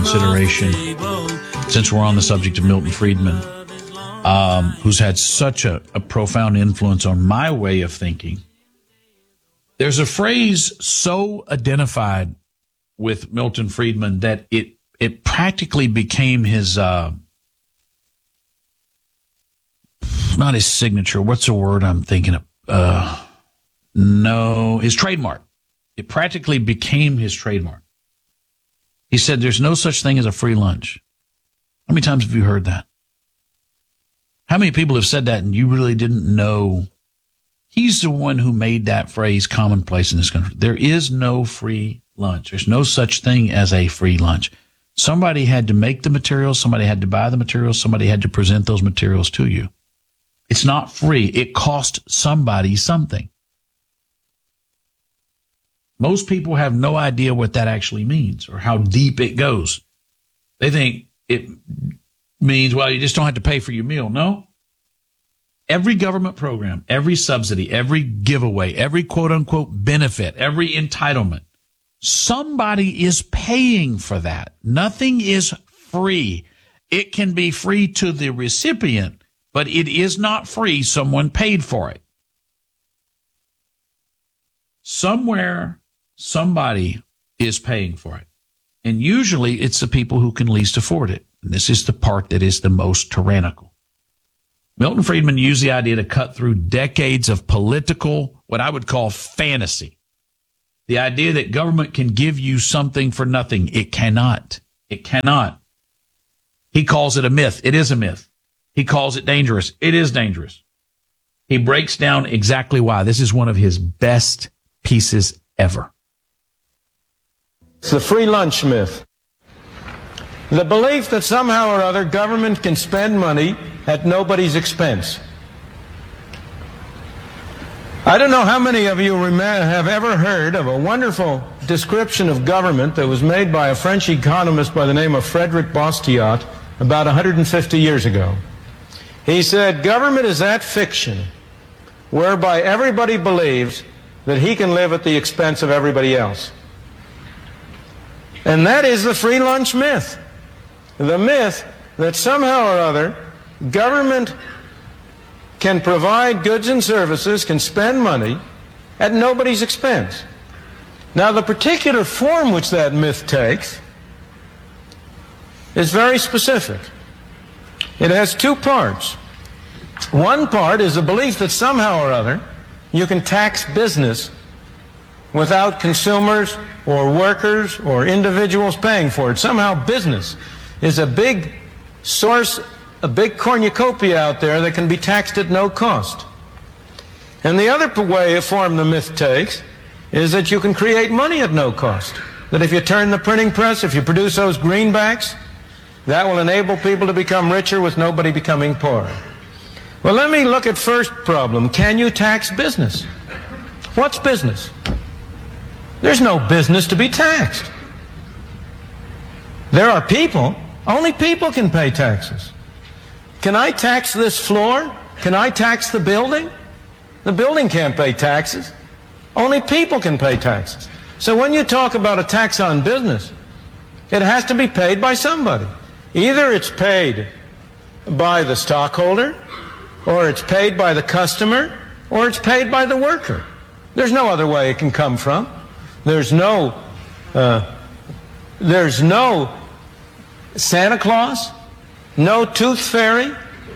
consideration, since we're on the subject of Milton Friedman, who's had such a profound influence on my way of thinking. There's a phrase so identified with Milton Friedman that it practically became his, not his signature. What's the word I'm thinking of? His trademark. It practically became his trademark. He said, there's no such thing as a free lunch. How many times have you heard that? How many people have said that and you really didn't know? He's the one who made that phrase commonplace in this country. There is no free lunch. There's no such thing as a free lunch. Somebody had to make the materials. Somebody had to buy the materials. Somebody had to present those materials to you. It's not free. It cost somebody something. Most people have no idea what that actually means or how deep it goes. They think it means, well, you just don't have to pay for your meal. No. Every government program, every subsidy, every giveaway, every quote-unquote benefit, every entitlement, somebody is paying for that. Nothing is free. It can be free to the recipient, but it is not free. Someone paid for it. Somewhere, somebody is paying for it. And usually it's the people who can least afford it. And this is the part that is the most tyrannical. Milton Friedman used the idea to cut through decades of political, what I would call fantasy. The idea that government can give you something for nothing. It cannot. It cannot. He calls it a myth. It is a myth. He calls it dangerous. It is dangerous. He breaks down exactly why. This is one of his best pieces ever. It's the free lunch myth. The belief that somehow or other government can spend money at nobody's expense. I don't know how many of you have ever heard of a wonderful description of government that was made by a French economist by the name of Frédéric Bastiat about 150 years ago. He said, government is that fiction whereby everybody believes that he can live at the expense of everybody else. And that is the free lunch myth. The myth that somehow or other government can provide goods and services, can spend money at nobody's expense. Now, the particular form which that myth takes is very specific. It has two parts. One part is the belief that somehow or other you can tax business without consumers or workers or individuals paying for it. Somehow business is a big source, a big cornucopia out there that can be taxed at no cost. And the other way of form the myth takes is that you can create money at no cost. That if you turn the printing press, if you produce those greenbacks, that will enable people to become richer with nobody becoming poorer. Well, let me look at first problem. Can you tax business? What's business? There's no business to be taxed. There are people. Only people can pay taxes. Can I tax this floor? Can I tax the building? The building can't pay taxes. Only people can pay taxes. So when you talk about a tax on business, it has to be paid by somebody. Either it's paid by the stockholder, or it's paid by the customer, or it's paid by the worker. There's no other way it can come from. There's no Santa Claus, no tooth fairy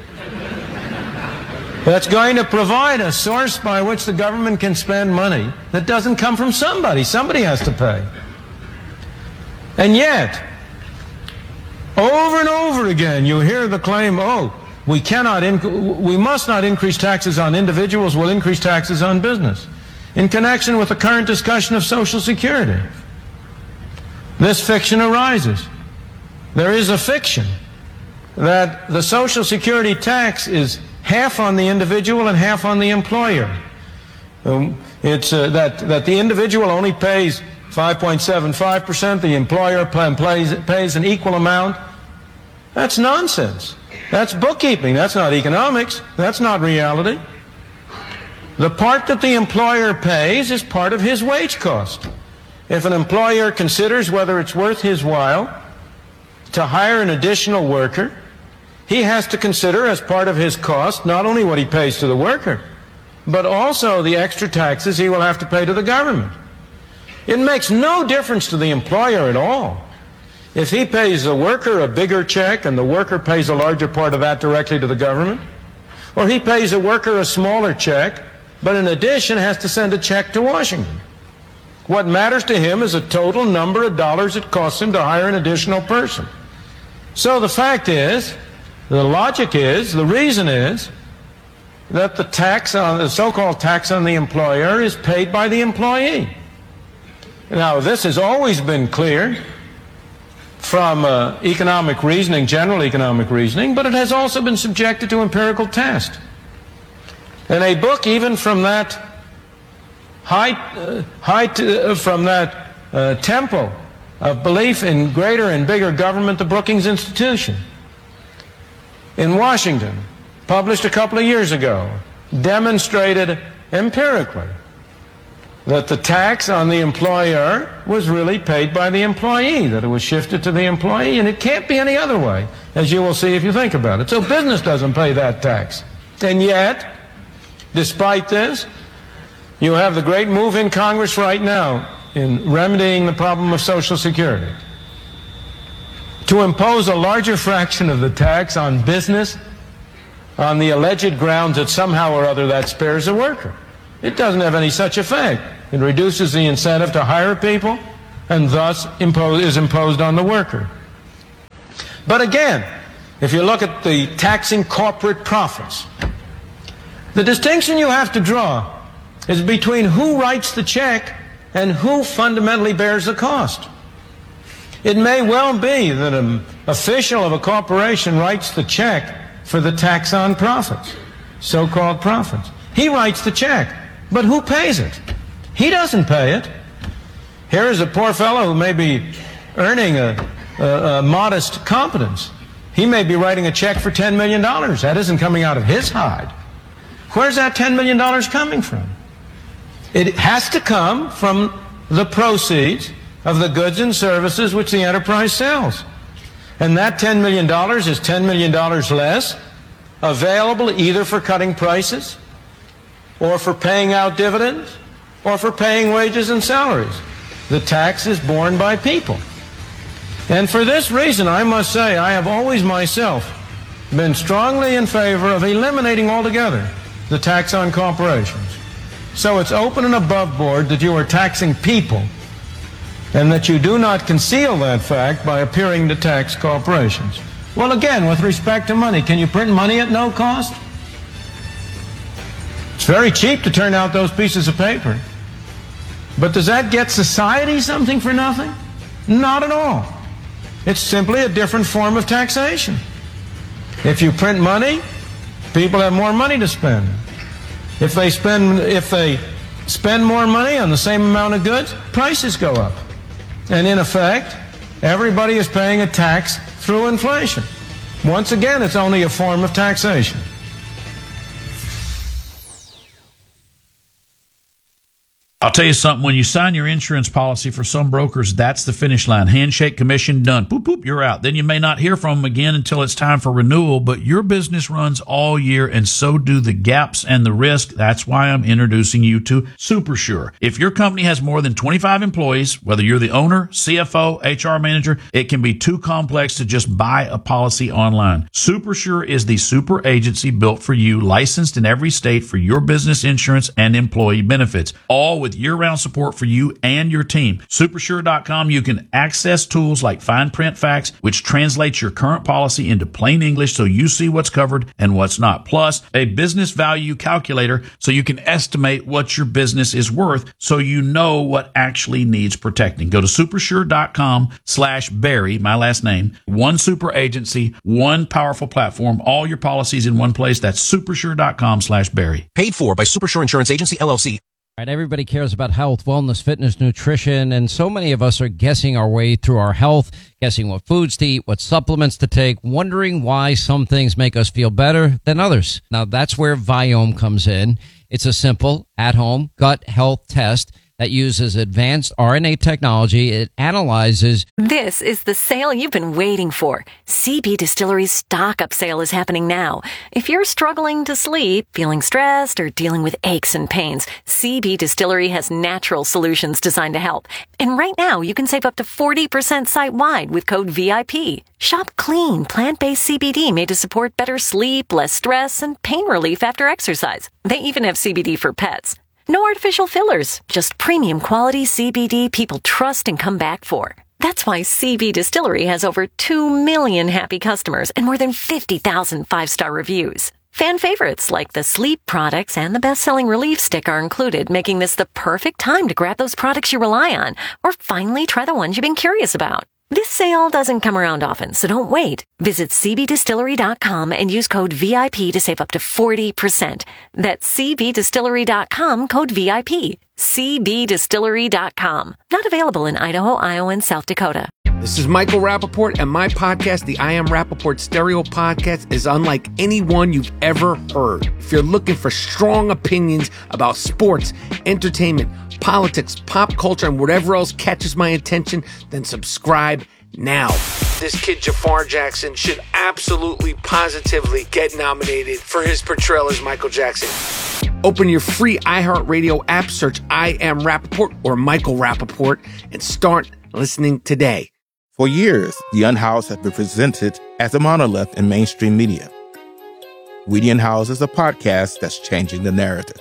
that's going to provide a source by which the government can spend money that doesn't come from somebody. Somebody has to pay. And yet, over and over again, you hear the claim, we must not increase taxes on individuals, we'll increase taxes on business. In connection with the current discussion of Social Security, this fiction arises. There is a fiction that the Social Security tax is half on the individual and half on the employer. It's that the individual only pays 5.75%, the employer pays an equal amount. That's nonsense. That's bookkeeping. That's not economics. That's not reality. The part that the employer pays is part of his wage cost. If an employer considers whether it's worth his while to hire an additional worker, he has to consider as part of his cost not only what he pays to the worker, but also the extra taxes he will have to pay to the government. It makes no difference to the employer at all if he pays the worker a bigger check and the worker pays a larger part of that directly to the government, or he pays the worker a smaller check, but in addition has to send a check to Washington. What matters to him is the total number of dollars it costs him to hire an additional person. So the fact is, the logic is, the reason is, that the so-called tax on the employer is paid by the employee. Now, this has always been clear from economic reasoning, general economic reasoning, but it has also been subjected to empirical test. And a book even from that temple of belief in greater and bigger government, the Brookings Institution in Washington, published a couple of years ago, demonstrated empirically that the tax on the employer was really paid by the employee, that it was shifted to the employee, and it can't be any other way, as you will see if you think about it. So business doesn't pay that tax. And yet, despite this, you have the great move in Congress right now in remedying the problem of Social Security to impose a larger fraction of the tax on business on the alleged grounds that somehow or other that spares the worker. It doesn't have any such effect. It reduces the incentive to hire people and thus is imposed on the worker. But again, if you look at the taxing corporate profits, the distinction you have to draw is between who writes the check and who fundamentally bears the cost. It may well be that an official of a corporation writes the check for the tax on profits, so-called profits. He writes the check, but who pays it? He doesn't pay it. Here is a poor fellow who may be earning a modest competence. He may be writing a check for $10 million. That isn't coming out of his hide. Where's that $10 million coming from? It has to come from the proceeds of the goods and services which the enterprise sells. And that $10 million is $10 million less available either for cutting prices or for paying out dividends or for paying wages and salaries. The tax is borne by people. And for this reason, I must say, I have always myself been strongly in favor of eliminating altogether the tax on corporations. So it's open and above board that you are taxing people and that you do not conceal that fact by appearing to tax corporations. Well, again, with respect to money, can you print money at no cost? It's very cheap to turn out those pieces of paper. But does that get society something for nothing? Not at all. It's simply a different form of taxation. If you print money, people have more money to spend. If they spend more money on the same amount of goods, prices go up. And in effect, everybody is paying a tax through inflation. Once again, it's only a form of taxation. I'll tell you something. When you sign your insurance policy, for some brokers, that's the finish line. Handshake, commission, done. Boop, boop, you're out. Then you may not hear from them again until it's time for renewal, but your business runs all year, and so do the gaps and the risk. That's why I'm introducing you to SuperSure. If your company has more than 25 employees, whether you're the owner, CFO, HR manager, it can be too complex to just buy a policy online. SuperSure is the super agency built for you, licensed in every state for your business insurance and employee benefits, all with year-round support for you and your team. Supersure.com, you can access tools like Fine Print Facts, which translates your current policy into plain English so you see what's covered and what's not. Plus, a business value calculator so you can estimate what your business is worth so you know what actually needs protecting. Go to supersure.com/Barry, my last name. One super agency, one powerful platform, all your policies in one place. That's supersure.com/Barry. Paid for by Supersure Insurance Agency, LLC. Right, everybody cares about health, wellness, fitness, nutrition, and so many of us are guessing our way through our health, guessing what foods to eat, what supplements to take, wondering why some things make us feel better than others. Now, that's where Viome comes in. It's a simple, at-home gut health test that uses advanced RNA technology. It analyzes. This is the sale you've been waiting for. CB Distillery's stock up sale is happening now. If you're struggling to sleep, feeling stressed, or dealing with aches and pains, CB Distillery has natural solutions designed to help. And right now, you can save up to 40% site-wide with code VIP. Shop clean, plant-based CBD made to support better sleep, less stress, and pain relief after exercise. They even have CBD for pets. No artificial fillers, just premium quality CBD people trust and come back for. That's why CB Distillery has over 2 million happy customers and more than 50,000 five-star reviews. Fan favorites like the sleep products and the best-selling Relief Stick are included, making this the perfect time to grab those products you rely on or finally try the ones you've been curious about. This sale doesn't come around often, so don't wait. Visit cbdistillery.com and use code VIP to save up to 40%. That's cbdistillery.com, code VIP. cbdistillery.com. Not available in Idaho, Iowa, and South Dakota. This is Michael Rappaport, and my podcast, the I Am Rappaport Stereo Podcast, is unlike any one you've ever heard. If you're looking for strong opinions about sports, entertainment, politics, pop culture, and whatever else catches my attention, then subscribe now. This kid Jafar Jackson should absolutely, positively get nominated for his portrayal as Michael Jackson. Open your free iHeartRadio app, search I Am Rappaport or Michael Rappaport, and start listening today. For years, The Unhoused has been presented as a monolith in mainstream media. We The Unhoused is a podcast that's changing the narrative.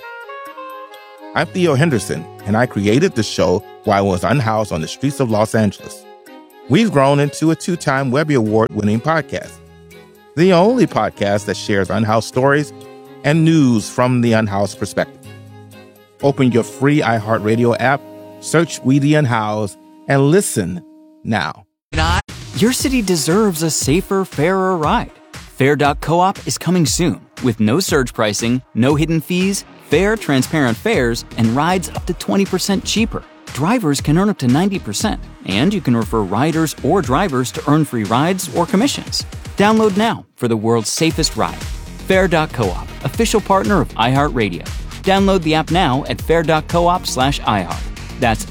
I'm Theo Henderson, and I created the show while I was unhoused on the streets of Los Angeles. We've grown into a 2-time Webby Award-winning podcast, the only podcast that shares unhoused stories and news from the unhoused perspective. Open your free iHeartRadio app, search We The Unhoused, and listen now. Your city deserves a safer, fairer ride. Fair.coop is coming soon with no surge pricing, no hidden fees, fair, transparent fares, and rides up to 20% cheaper. Drivers can earn up to 90%, and you can refer riders or drivers to earn free rides or commissions. Download now for the world's safest ride. Fair.coop, official partner of iHeartRadio. Download the app now at fair.coop/iHeart. That's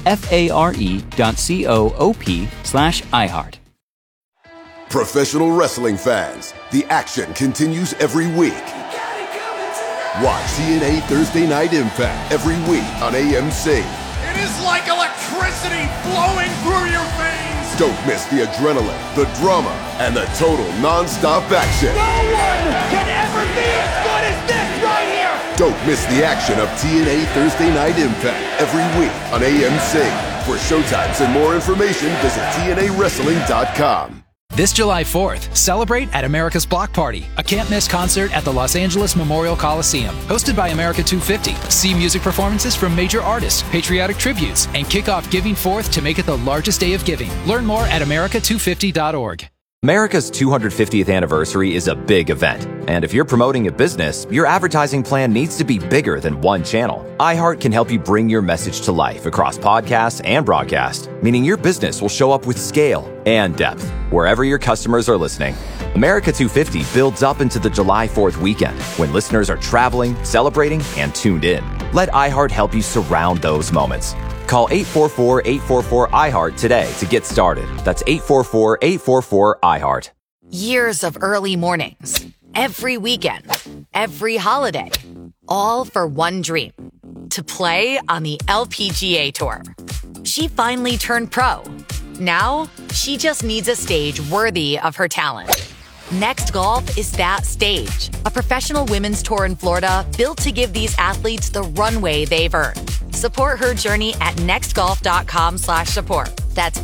FARE.coop/iHeart. Professional wrestling fans, the action continues every week. Watch TNA Thursday Night Impact every week on AMC. It is like electricity flowing through your veins. Don't miss the adrenaline, the drama, and the total non-stop action. No one can ever be as good as this right here. Don't miss the action of TNA Thursday Night Impact every week on AMC. For showtimes and more information, visit TNAWrestling.com. This July 4th, celebrate at America's Block Party, a can't-miss concert at the Los Angeles Memorial Coliseum. Hosted by America 250, see music performances from major artists, patriotic tributes, and kick off Giving Forth to make it the largest day of giving. Learn more at america250.org. America's 250th anniversary is a big event, and if you're promoting a business, your advertising plan needs to be bigger than one channel. iHeart can help you bring your message to life across podcasts and broadcast, meaning your business will show up with scale and depth wherever your customers are listening. America 250 builds up into the July 4th weekend when listeners are traveling, celebrating, and tuned in. Let iHeart help you surround those moments. Call 844-844-iHeart today to get started. That's 844-844-iHeart. Years of early mornings, every weekend, every holiday, all for one dream, to play on the LPGA Tour. She finally turned pro. Now, she just needs a stage worthy of her talent. Next Golf is that stage, a professional women's tour in Florida built to give these athletes the runway they've earned. Support her journey at nextgolf.com/support. That's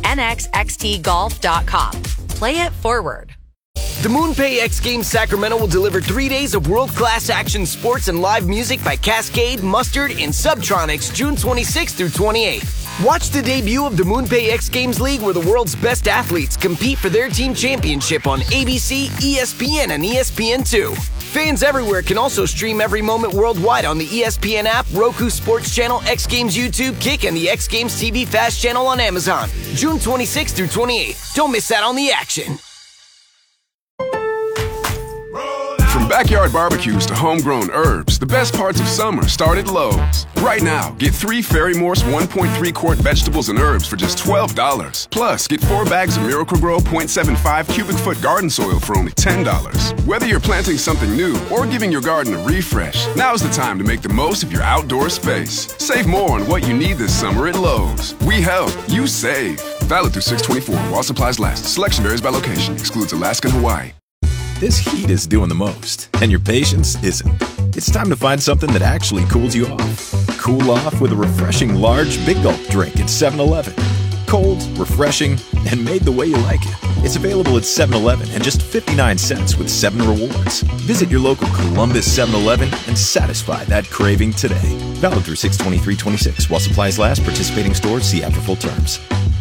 nxxtgolf.com. Play it forward. The MoonPay X Games Sacramento will deliver 3 days of world-class action sports and live music by Cascade, Mustard, and Subtronics June 26th through 28th. Watch the debut of the MoonPay X Games League where the world's best athletes compete for their team championship on ABC, ESPN, and ESPN2. Fans everywhere can also stream every moment worldwide on the ESPN app, Roku Sports Channel, X Games YouTube, Kick, and the X Games TV Fast Channel on Amazon. June 26th through 28th. Don't miss out on the action. From backyard barbecues to homegrown herbs, the best parts of summer start at Lowe's. Right now, get 3 Fairy Morse 1.3 quart vegetables and herbs for just $12. Plus, get 4 bags of Miracle-Gro 0.75 cubic foot garden soil for only $10. Whether you're planting something new or giving your garden a refresh, now's the time to make the most of your outdoor space. Save more on what you need this summer at Lowe's. We help, you save. Valid through 6/24 while supplies last. Selection varies by location. Excludes Alaska and Hawaii. This heat is doing the most, and your patience isn't. It's time to find something that actually cools you off. Cool off with a refreshing large Big Gulp drink at 7-Eleven. Cold, refreshing, and made the way you like it. It's available at 7-Eleven and just 59 cents with 7 rewards. Visit your local Columbus 7-Eleven and satisfy that craving today. Valid through 6/23/26 while supplies last. Participating stores see app for full terms.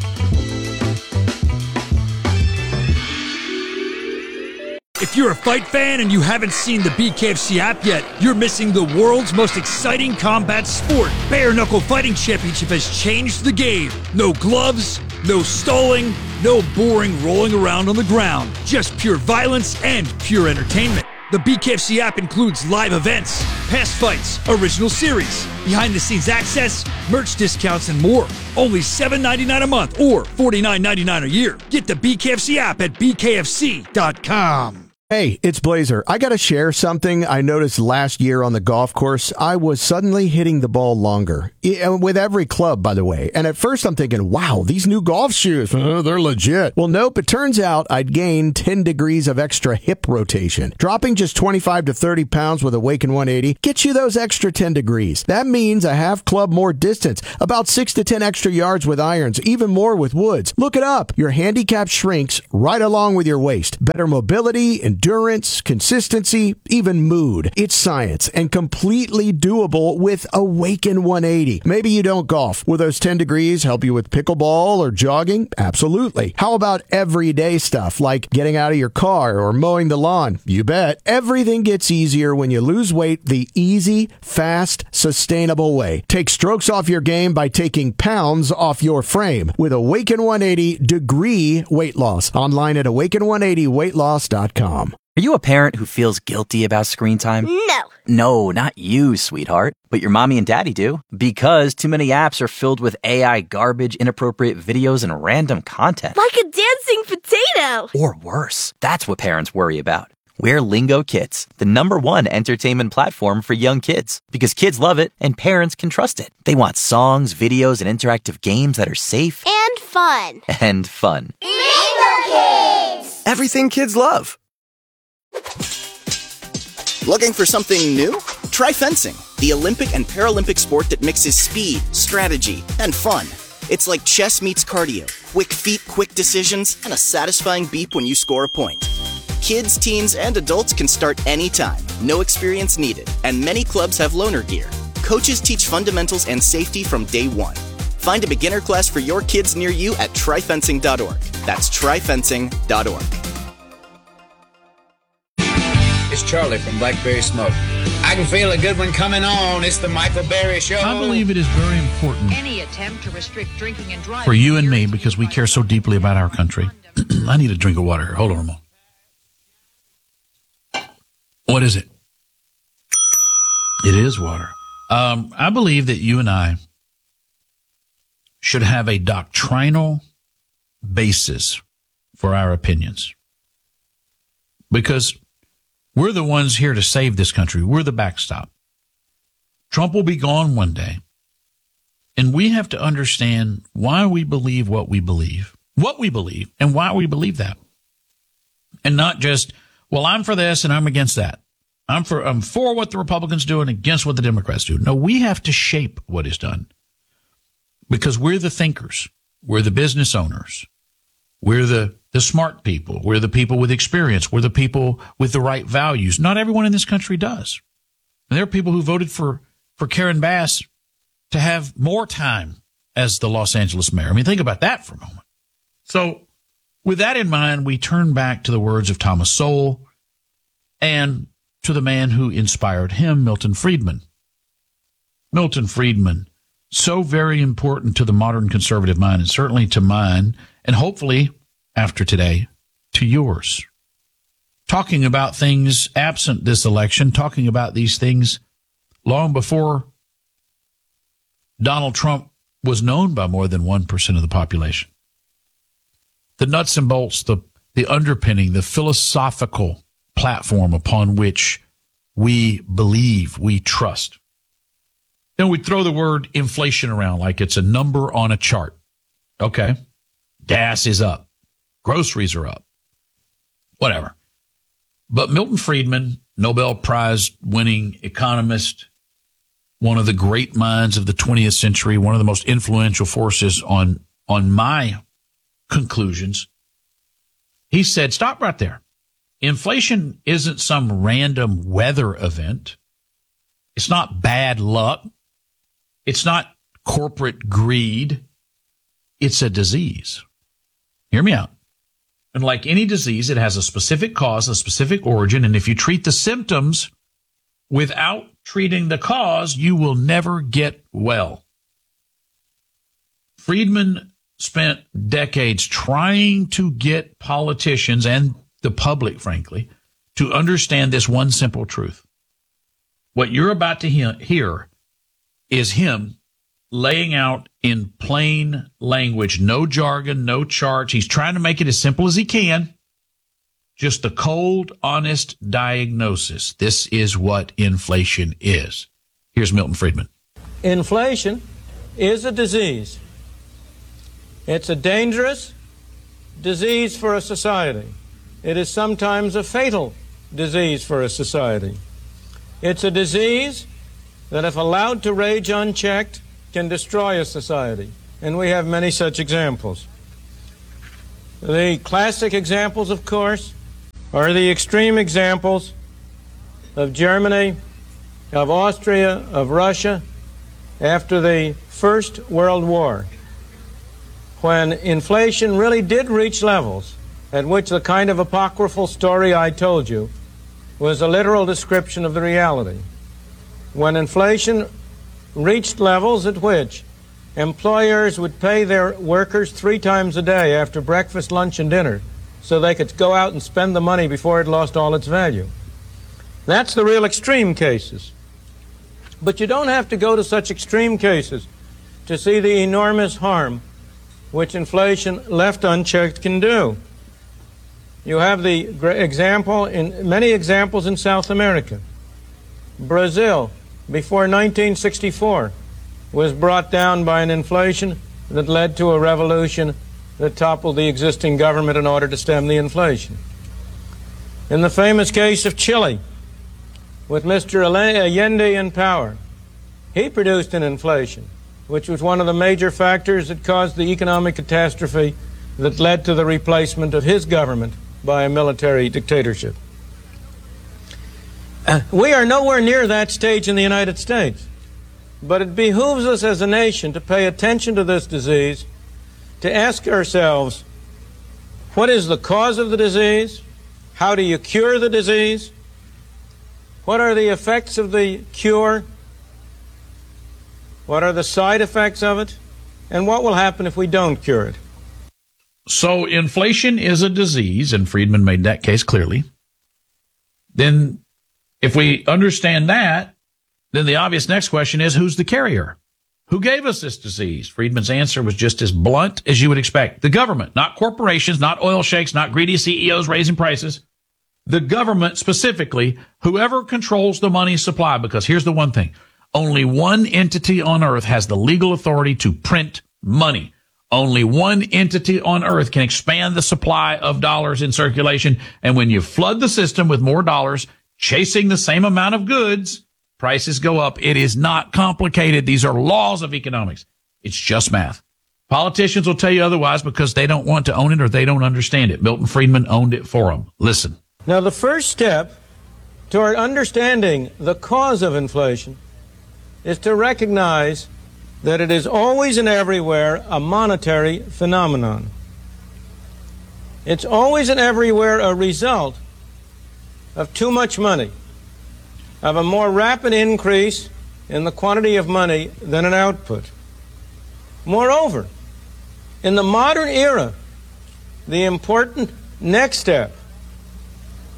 If you're a fight fan and you haven't seen the BKFC app yet, you're missing the world's most exciting combat sport. Bare Knuckle Fighting Championship has changed the game. No gloves, no stalling, no boring rolling around on the ground. Just pure violence and pure entertainment. The BKFC app includes live events, past fights, original series, behind-the-scenes access, merch discounts, and more. Only $7.99 a month or $49.99 a year. Get the BKFC app at bkfc.com. Hey, it's Blazer. I got to share something I noticed last year on the golf course. I was suddenly hitting the ball longer. With every club, by the way. And at first I'm thinking, wow, these new golf shoes, they're legit. Well, nope. It turns out I'd gained 10 degrees of extra hip rotation. Dropping just 25 to 30 pounds with Awaken 180 gets you those extra 10 degrees. That means a half club more distance, about 6 to 10 extra yards with irons, even more with woods. Look it up. Your handicap shrinks right along with your waist. Better mobility, endurance, consistency, even mood. It's science and completely doable with Awaken 180. Maybe you don't golf. Will those 10 degrees help you with pickleball or jogging? Absolutely. How about everyday stuff like getting out of your car or mowing the lawn? You bet. Everything gets easier when you lose weight the easy, fast, sustainable way. Take strokes off your game by taking pounds off your frame with Awaken 180 degree weight loss. Online at awaken180weightloss.com. Are you a parent who feels guilty about screen time? No. No, not you, sweetheart. But your mommy and daddy do. Because too many apps are filled with AI garbage, inappropriate videos, and random content. Like a dancing potato. Or worse. That's what parents worry about. We're Lingo Kids, the #1 entertainment platform for young kids. Because kids love it and parents can trust it. They want songs, videos, and interactive games that are safe. And fun. And fun. Lingo Kids! Everything kids love. Looking for something new? Try fencing, the Olympic and Paralympic sport that mixes speed, strategy, and fun. It's like chess meets cardio, quick feet, quick decisions, and a satisfying beep when you score a point. Kids, teens, and adults can start anytime, no experience needed, and many clubs have loaner gear. Coaches teach fundamentals and safety from day one. Find a beginner class for your kids near you at tryfencing.org. That's tryfencing.org. It's Charlie from Blackberry Smoke. I can feel a good one coming on. It's the Michael Berry Show. I believe it is very important Any attempt to restrict drinking and driving for you and me, because we care so deeply about our country. I need a drink of water here. Hold on a moment. What is it? It is water. I believe that you and I should have a doctrinal basis for our opinions, because we're the ones here to save this country. We're the backstop. Trump will be gone one day, and we have to understand why we believe what we believe, and why we believe that. And not just, well, I'm for this and I'm against that. I'm for what the Republicans do and against what the Democrats do. No, we have to shape what is done, because we're the thinkers. We're the business owners. We're the smart people. We're the people with experience. We're the people with the right values. Not everyone in this country does. And there are people who voted for Karen Bass to have more time as the Los Angeles mayor. I mean, think about that for a moment. So with that in mind, we turn back to the words of Thomas Sowell and to the man who inspired him, Milton Friedman. Milton Friedman, so very important to the modern conservative mind, and certainly to mine, and hopefully, after today, to yours. talking about things absent this election, talking about these things long before Donald Trump was known by more than 1% of the population. The nuts and bolts, the underpinning, the philosophical platform upon which we believe, we trust. Then we throw the word inflation around like it's a number on a chart. Okay. Gas is up. Groceries are up. Whatever. But Milton Friedman, Nobel Prize winning economist, one of the great minds of the 20th century, one of the most influential forces on my conclusions, he said, stop right there. Inflation isn't some random weather event. It's not bad luck. It's not corporate greed. It's a disease. Hear me out. And like any disease, it has a specific cause, a specific origin. And if you treat the symptoms without treating the cause, you will never get well. Friedman spent decades trying to get politicians and the public, frankly, to understand this one simple truth. What you're about to hear is him laying out in plain language, no jargon, no charts. He's trying to make it as simple as he can. Just a cold, honest diagnosis. This is what inflation is. Here's Milton Friedman. Inflation is a disease. It's a dangerous disease for a society. It is sometimes a fatal disease for a society. It's a disease that, if allowed to rage unchecked, can destroy a society. And we have many such examples. The classic examples, of course, are the extreme examples of Germany, of Austria, of Russia, after the First World War, when inflation really did reach levels at which the kind of apocryphal story I told you was a literal description of the reality. When inflation reached levels at which employers would pay their workers 3 times a day after breakfast, lunch, and dinner so they could go out and spend the money before it lost all its value. That's the real extreme cases. But you don't have to go to such extreme cases to see the enormous harm which inflation left unchecked can do. You have the example in many examples in South America. Brazil, before 1964, was brought down by an inflation that led to a revolution that toppled the existing government in order to stem the inflation. In the famous case of Chile, with Mr. Allende in power, he produced an inflation, which was one of the major factors that caused the economic catastrophe that led to the replacement of his government by a military dictatorship. We are nowhere near that stage in the United States, but it behooves us as a nation to pay attention to this disease, to ask ourselves, what is the cause of the disease? How do you cure the disease? What are the effects of the cure? What are the side effects of it? And what will happen if we don't cure it? So inflation is a disease, and Friedman made that case clearly. Then if we understand that, then the obvious next question is, who's the carrier? Who gave us this disease? Friedman's answer was just as blunt as you would expect. The government, not corporations, not oil sheiks, not greedy CEOs raising prices. The government specifically, whoever controls the money supply, because here's the one thing. Only one entity on earth has the legal authority to print money. Only one entity on earth can expand the supply of dollars in circulation. And when you flood the system with more dollars, chasing the same amount of goods, prices go up. It is not complicated. These are laws of economics. It's just math. Politicians will tell you otherwise because they don't want to own it or they don't understand it. Milton Friedman owned it for them. Listen. Now, the first step toward understanding the cause of inflation is to recognize that it is always and everywhere a monetary phenomenon. It's always and everywhere a result of too much money, of a more rapid increase in the quantity of money than an output. Moreover, in the modern era, the important next step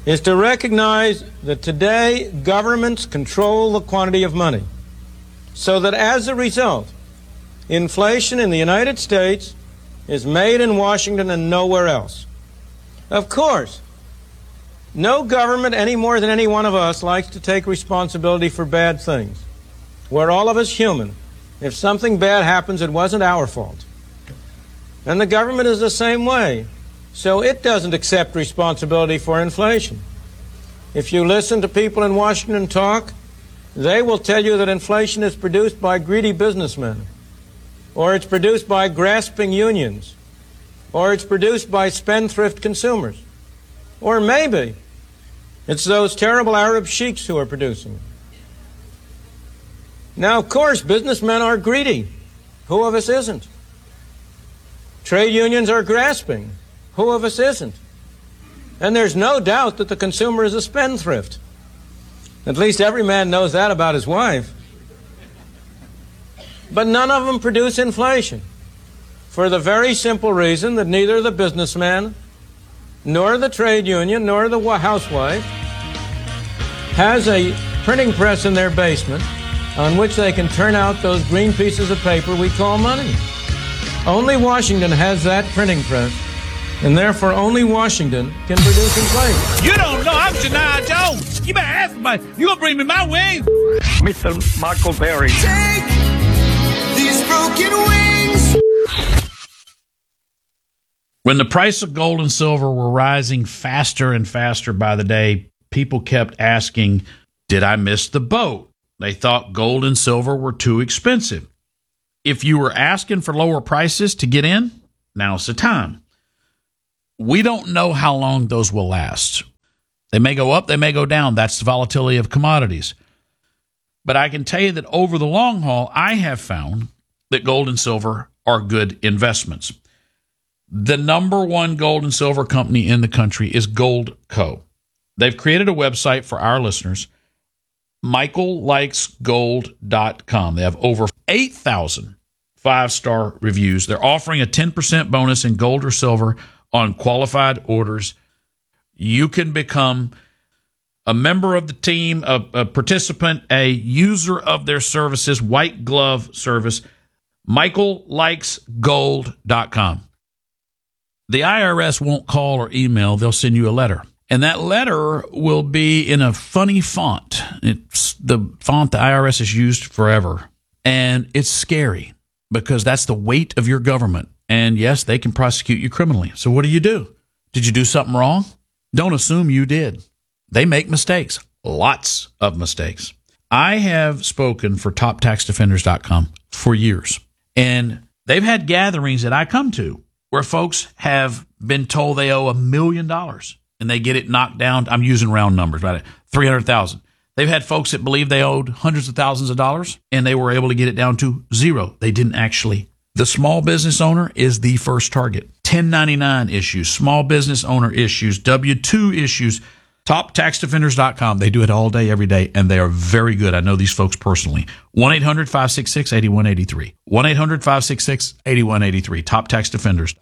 is to recognize that today governments control the quantity of money, so that as a result, inflation in the United States is made in Washington and nowhere else. Of course, no government any more than any one of us likes to take responsibility for bad things. We're all of us human. If something bad happens, it wasn't our fault. And the government is the same way. So it doesn't accept responsibility for inflation. If you listen to people in Washington talk, they will tell you that inflation is produced by greedy businessmen, or it's produced by grasping unions, or it's produced by spendthrift consumers, or maybe it's those terrible Arab sheiks who are producing it. Now, of course, businessmen are greedy. Who of us isn't? Trade unions are grasping. Who of us isn't? And there's no doubt that the consumer is a spendthrift. At least every man knows that about his wife. But none of them produce inflation, for the very simple reason that neither the businessman, nor the trade union, nor the housewife has a printing press in their basement on which they can turn out those green pieces of paper we call money. Only Washington has that printing press, and therefore only Washington can produce inflation. You don't know. I'm Shania Jones. You better ask me. You gonna bring me my wings? Mr. Michael Berry. Take these broken wings. When the price of gold and silver were rising faster and faster by the day, people kept asking, did I miss the boat? They thought gold and silver were too expensive. If you were asking for lower prices to get in, now's the time. We don't know how long those will last. They may go up, they may go down. That's the volatility of commodities. But I can tell you that over the long haul, I have found that gold and silver are good investments. The number one gold and silver company in the country is Goldco. They've created a website for our listeners, michaellikesgold.com. They have over 8,000 five-star reviews. They're offering a 10% bonus in gold or silver on qualified orders. You can become a member of the team, a participant, a user of their services, white glove service, michaellikesgold.com. The IRS won't call or email. They'll send you a letter. And that letter will be in a funny font. It's the font the IRS has used forever. And it's scary because that's the weight of your government. And yes, they can prosecute you criminally. So what do? Did you do something wrong? Don't assume you did. They make mistakes, lots of mistakes. I have spoken for TopTaxDefenders.com for years. And they've had gatherings that I come to where folks have been told they owe $1 million. And they get it knocked down. I'm using round numbers, right? 300,000. They've had folks that believe they owed hundreds of thousands of dollars, and they were able to get it down to zero. They didn't actually. The small business owner is the first target. 1099 issues, small business owner issues, W-2 issues. TopTaxDefenders.com. They do it all day, every day, and they are very good. I know these folks personally. 1-800-566-8183. 1-800-566-8183. Top Tax Defenders.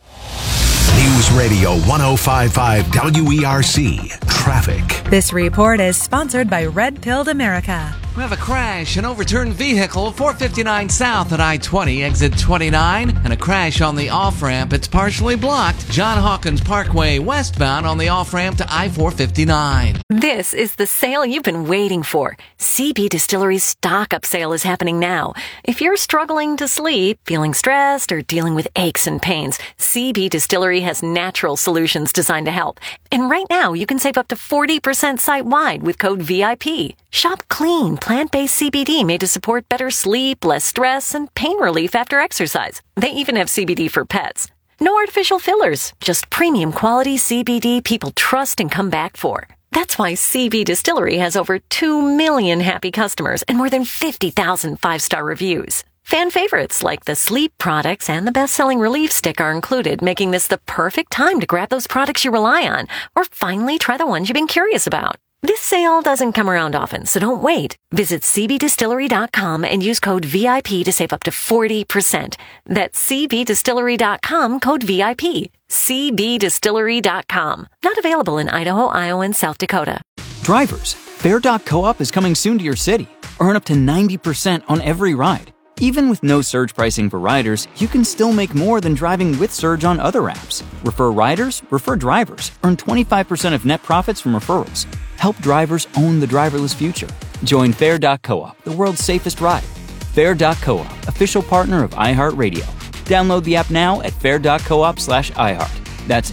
News Radio 105.5 WERC. Traffic. This report is sponsored by Red Pilled America. We have a crash, an overturned vehicle, 459 south at I-20, exit 29, and a crash on the off-ramp. It's partially blocked. John Hawkins Parkway westbound on the off-ramp to I-459. This is the sale you've been waiting for. CB Distillery's stock-up sale is happening now. If you're struggling to sleep, feeling stressed, or dealing with aches and pains, CB Distillery has natural solutions designed to help. And right now, you can save up to 40% site-wide with code VIP. Shop clean, plant-based CBD made to support better sleep, less stress, and pain relief after exercise. They even have CBD for pets. No artificial fillers, just premium quality CBD people trust and come back for. That's why CB Distillery has over 2 million happy customers and more than 50,000 five-star reviews. Fan favorites like the sleep products and the best-selling relief stick are included, making this the perfect time to grab those products you rely on or finally try the ones you've been curious about. This sale doesn't come around often, so don't wait. Visit cbdistillery.com and use code VIP to save up to 40%. That's cbdistillery.com, code VIP. cbdistillery.com. Not available in Idaho, Iowa, and South Dakota. Drivers, Fair.coop is coming soon to your city. Earn up to 90% on every ride. Even with no surge pricing for riders, you can still make more than driving with Surge on other apps. Refer riders, refer drivers. Earn 25% of net profits from referrals. Help drivers own the driverless future. Join Fair.coop, the world's safest ride. Fair.coop, official partner of iHeartRadio. Download the app now at fair.coop/iHeart. That's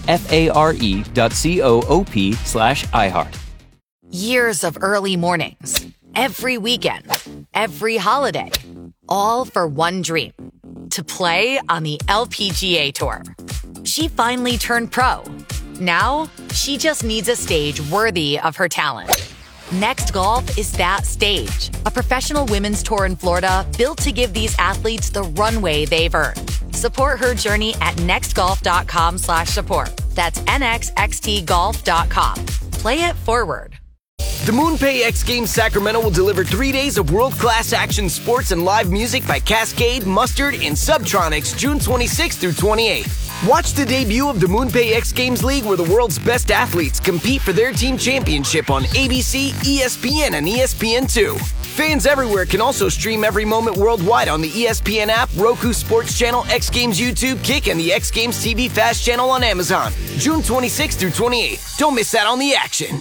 FARE.coop/iHeart. Years of early mornings, every weekend, every holiday, all for one dream, to play on the LPGA Tour. She finally turned pro. Now, she just needs a stage worthy of her talent. Next Golf is that stage, a professional women's tour in Florida built to give these athletes the runway they've earned. Support her journey at nextgolf.com/support. That's nxxtgolf.com. Play it forward. The MoonPay X Games Sacramento will deliver 3 days of world-class action sports and live music by Cascade, Mustard, and Subtronics June 26th through 28th. Watch the debut of the MoonPay X Games League where the world's best athletes compete for their team championship on ABC, ESPN, and ESPN2. Fans everywhere can also stream every moment worldwide on the ESPN app, Roku Sports Channel, X Games YouTube, Kick, and the X Games TV Fast Channel on Amazon. June 26th through 28th. Don't miss out on the action.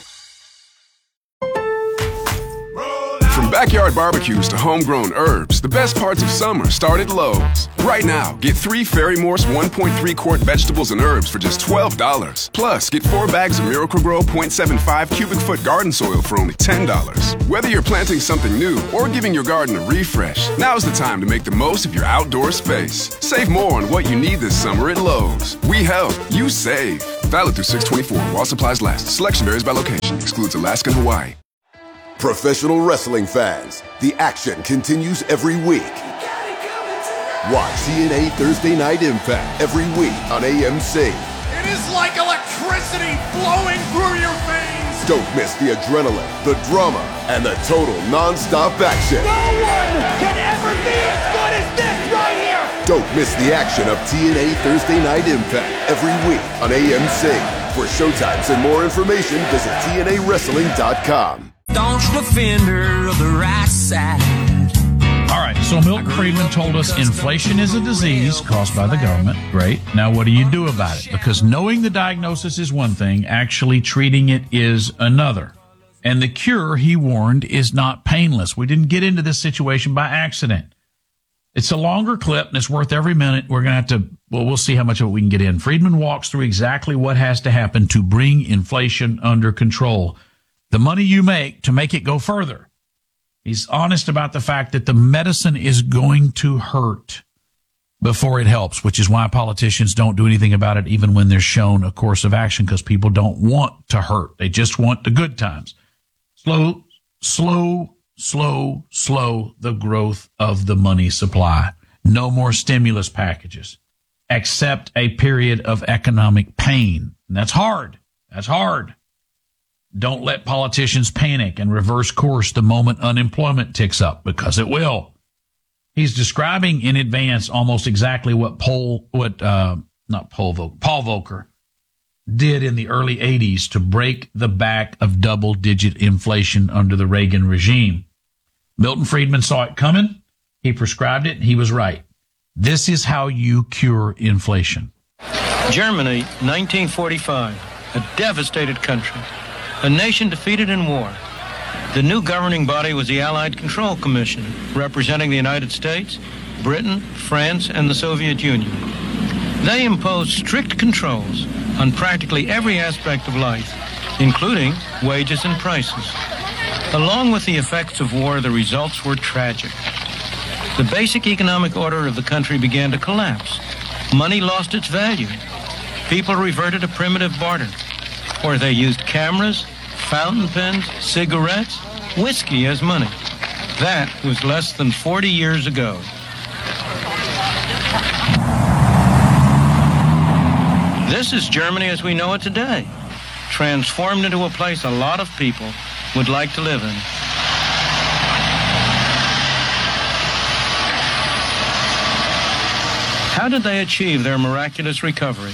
From backyard barbecues to homegrown herbs, the best parts of summer start at Lowe's. Right now, get 3 Ferry Morse 1.3 quart vegetables and herbs for just $12. Plus, get 4 bags of Miracle-Gro 0.75 cubic foot garden soil for only $10. Whether you're planting something new or giving your garden a refresh, now's the time to make the most of your outdoor space. Save more on what you need this summer at Lowe's. We help, you save. Valid through 6/24 while supplies last. Selection varies by location. Excludes Alaska and Hawaii. Professional wrestling fans, the action continues every week. Watch TNA Thursday Night Impact every week on AMC. It is like electricity flowing through your veins. Don't miss the adrenaline, the drama, and the total non-stop action. No one can ever be as good as this right here. Don't miss the action of TNA Thursday Night Impact every week on AMC. For showtimes and more information, visit TNAWrestling.com. Staunch defender of the right side. All right, so Milton Friedman told us inflation is a disease caused by the government. Great. Now, what do you do about it? Because knowing the diagnosis is one thing, actually treating it is another. And the cure, he warned, is not painless. We didn't get into this situation by accident. It's a longer clip, and it's worth every minute. We're going to have to, we'll see how much of it we can get in. Friedman walks through exactly what has to happen to bring inflation under control. The money you make to make it go further. He's honest about the fact that the medicine is going to hurt before it helps, which is why politicians don't do anything about it even when they're shown a course of action, because people don't want to hurt. They just want the good times. Slow the growth of the money supply. No more stimulus packages. Accept a period of economic pain. And that's hard. That's hard. Don't let politicians panic and reverse course the moment unemployment ticks up, because it will. He's describing in advance almost exactly what Paul Volcker did in the early 80s to break the back of double-digit inflation under the Reagan regime. Milton Friedman saw it coming. He prescribed it, and he was right. This is how you cure inflation. Germany, 1945, a devastated country. A nation defeated in war. The new governing body was the Allied Control Commission, representing the United States, Britain, France, and the Soviet Union. They imposed strict controls on practically every aspect of life, including wages and prices. Along with the effects of war, the results were tragic. The basic economic order of the country began to collapse. Money lost its value. People reverted to primitive barter, where they used cameras, fountain pens, cigarettes, whiskey as money. That was less than 40 years ago. This is Germany as we know it today, transformed into a place a lot of people would like to live in. How did they achieve their miraculous recovery?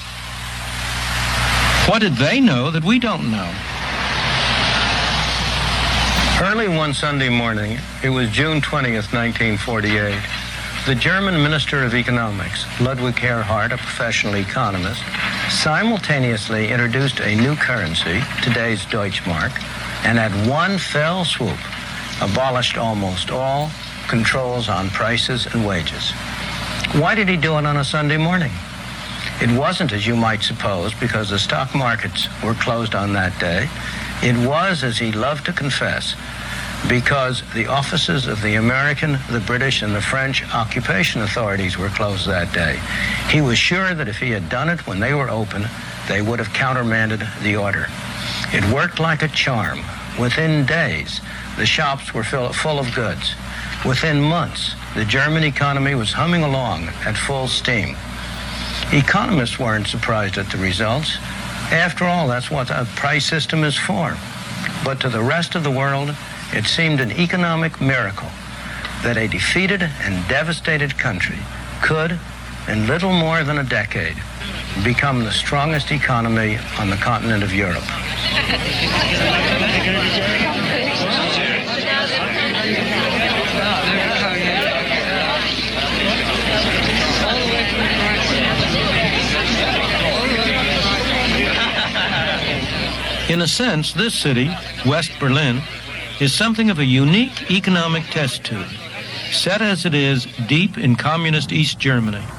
What did they know that we don't know? Early one Sunday morning, it was June 20th, 1948, the German Minister of Economics, Ludwig Erhard, a professional economist, simultaneously introduced a new currency, today's Deutschmark, and at one fell swoop abolished almost all controls on prices and wages. Why did he do it on a Sunday morning? It wasn't, as you might suppose, because the stock markets were closed on that day. It was, as he loved to confess, because the offices of the American, the British, and the French occupation authorities were closed that day. He was sure that if he had done it when they were open, they would have countermanded the order. It worked like a charm. Within days, the shops were full of goods. Within months, the German economy was humming along at full steam. Economists weren't surprised at the results. After all, that's what a price system is for. But to the rest of the world, it seemed an economic miracle that a defeated and devastated country could, in little more than a decade, become the strongest economy on the continent of Europe. In a sense, this city, West Berlin, is something of a unique economic test tube, set as it is deep in communist East Germany.